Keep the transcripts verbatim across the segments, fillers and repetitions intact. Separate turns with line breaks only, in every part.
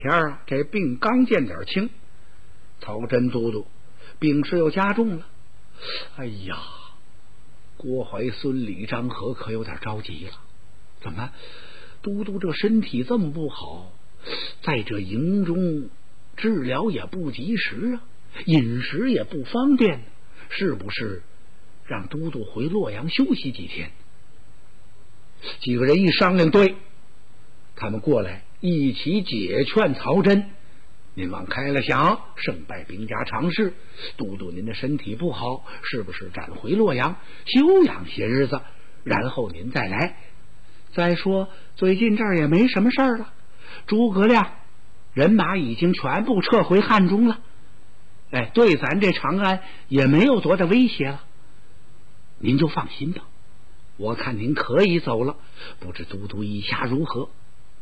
天啊，这病刚见点轻，曹真都督病势又加重了。哎呀，郭淮、孙李、张和可有点着急了。怎么，都督这身体这么不好，在这营中治疗也不及时啊，饮食也不方便，是不是让都督回洛阳休息几天？几个人一商量，对，他们过来一起解劝曹真。您往开了想，胜败兵家常事，都督您的身体不好，是不是暂回洛阳休养些日子，然后您再来？再说最近这儿也没什么事儿了，诸葛亮人马已经全部撤回汉中了，哎，对咱这长安也没有多大威胁了，您就放心吧。我看您可以走了，不知都督意下如何？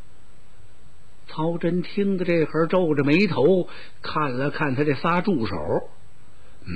曹真听得这会儿皱着眉头，看了看他这仨助手，嗯，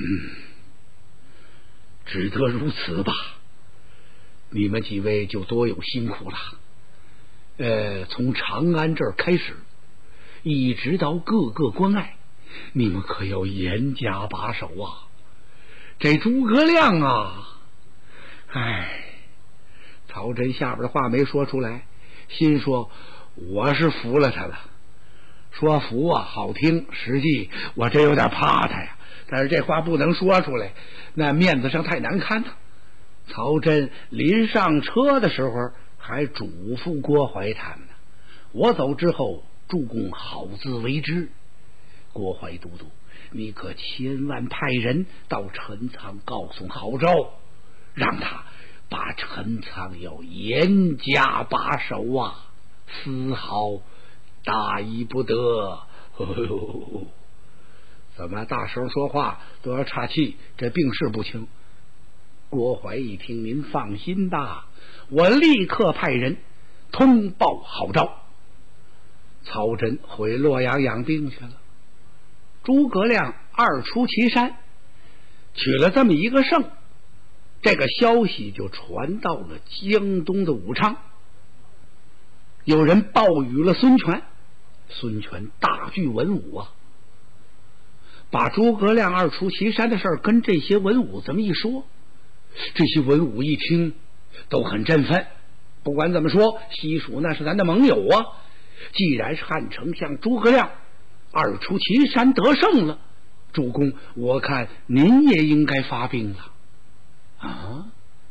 只得如此吧。你们几位就多有辛苦了。呃，从长安这儿开始，一直到各个关隘，你们可要严加把守啊。这诸葛亮啊，哎，曹真下边的话没说出来，心说我是服了他了。说服啊好听，实际我真有点怕他呀，但是这话不能说出来，那面子上太难看了。曹真临上车的时候还嘱咐郭淮他们呢，我走之后助攻好自为之。郭淮都督，你可千万派人到陈仓告诉郝昭，让他把陈仓要严加把守啊，丝毫大意不得。哎呦，怎么大声说话都要岔气，这病势不轻。郭淮一听，您放心吧，我立刻派人通报郝昭。曹真回洛阳养病去了，诸葛亮二出祁山，取了这么一个胜，这个消息就传到了江东的武昌。有人报与了孙权，孙权大聚文武啊，把诸葛亮二出祁山的事儿跟这些文武这么一说，这些文武一听都很振奋。不管怎么说，西蜀那是咱的盟友啊，既然是汉丞相诸葛亮二出祁山得胜了，主公我看您也应该发兵了啊。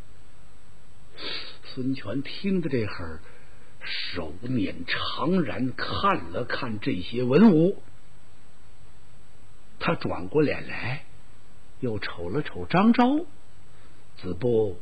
孙权听着这会儿，手捻长髯，看了看这些文武，他转过脸来又瞅了瞅张昭，子布，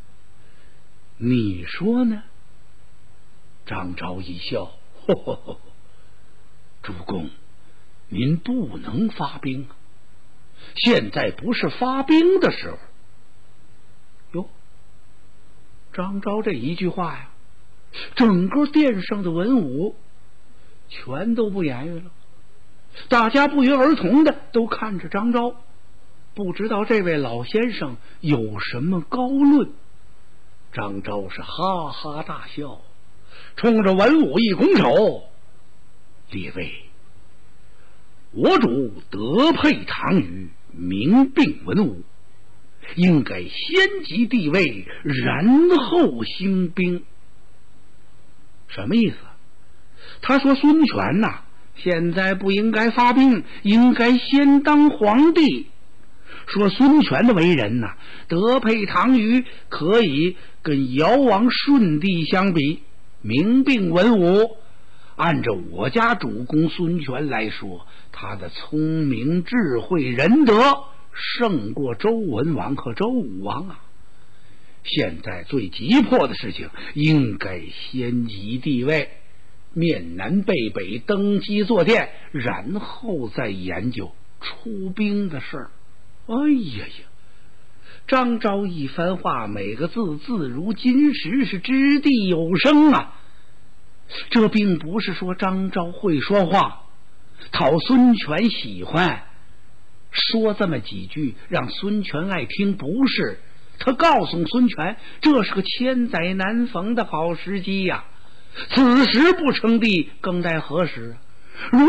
你说呢？张昭一笑，呵呵呵，主公您不能发兵啊，现在不是发兵的时候。哟，张昭这一句话呀，整个殿上的文武全都不言语了，大家不约而同的都看着张昭，不知道这位老先生有什么高论。张昭是哈哈大笑，冲着文武一拱手，列位，我主德配唐虞，名并文武，应该先及地位，然后兴兵。什么意思？他说孙权呐、啊，现在不应该发兵，应该先当皇帝。说孙权的为人呐、啊，德配唐虞，可以跟尧王舜帝相比，名并文武。按照我家主公孙权来说，他的聪明智慧仁德胜过周文王和周武王啊。现在最急迫的事情应该先及地位，面南背北登基坐殿，然后再研究出兵的事儿。哎呀呀，张昭一番话，每个字字如金石，是掷地有声啊。这并不是说张昭会说话讨孙权喜欢，说这么几句让孙权爱听，不是，他告诉孙权，这是个千载难逢的好时机呀、啊，此时不称帝，更待何时？ 如